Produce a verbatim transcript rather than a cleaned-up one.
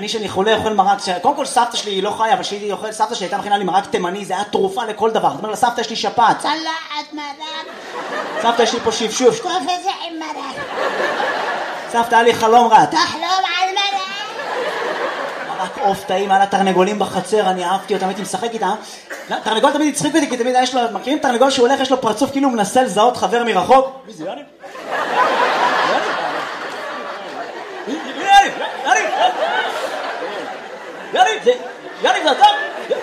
אני שאני חולה אוכל מרק, קודם כל סבתא שלי היא לא חיה, אבל שהיא אוכל, סבתא שלי הייתה מכינה לי מרק תימני, זה היה תרופה לכל דבר. זאת אומרת, לסבתא יש לי שפעת. צלחת מרק. סבתא יש לי פה שפשוף. שטוף את זה עם מרק. סבתא, היה לי חלום רע. תחלום על מרק. מרק עוף טעים, היה לה תרנגולים בחצר, אני אהבתי אותם, הייתי משחק איתה. תרנגול תמיד הצחיק אותי, כי תמיד יש לו, מכירים תרנגול שהוא הולך, יש לו פרצוף כאילו הוא מנסה לזהות חבר מרחוק? מי זה, יאני? יאני! יאני! יאני! יאני! זה אתה?